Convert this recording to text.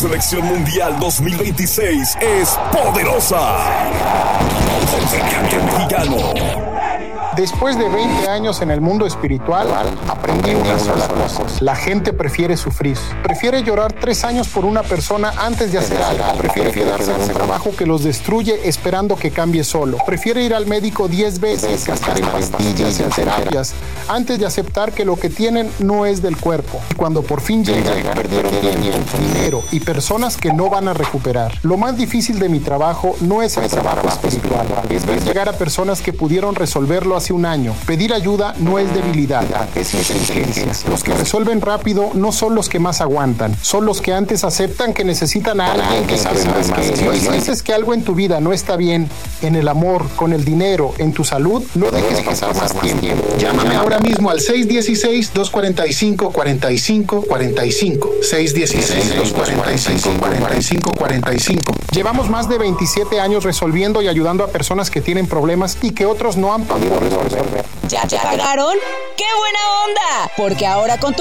Selección Mundial 2026 es poderosa. Contrincante mexicano. Después de 20 años en el mundo espiritual, aprendí una sola cosa. La gente prefiere sufrir. Prefiere llorar 3 años por una persona antes de hacer algo. Prefiere quedarse en un trabajo que los destruye esperando que cambie solo. Prefiere ir al médico 10 veces, gastar en pastillas y en terapias, antes de aceptar que lo que tienen no es del cuerpo. Y cuando por fin llega, perdieron tiempo, dinero y personas que no van a recuperar. Lo más difícil de mi trabajo no es el trabajo espiritual. Es ver llegar a personas que pudieron resolverlo hace un año. Pedir ayuda no es debilidad, es inteligencia. Los que resuelven rápido no son los que más aguantan, son los que antes aceptan que necesitan a alguien que sabe más que ellos. Si dices que algo en tu vida no está bien, en el amor, con el dinero, en tu salud, no dejes pasar más tiempo. Llámame ahora mismo al 616-245-4545. 616-245-4545. Llevamos más de 27 años resolviendo y ayudando a personas que tienen problemas y que otros no han podido resolver. ¿Ya te pagaron? ¡Qué buena onda! Porque ahora con tu